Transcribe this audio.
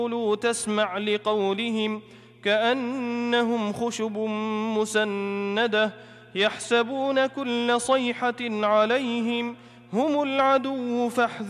تسمع لقولهم كأنهم خشب مسندة يحسبون كل صيحة عليهم هم العدو فاحذرهم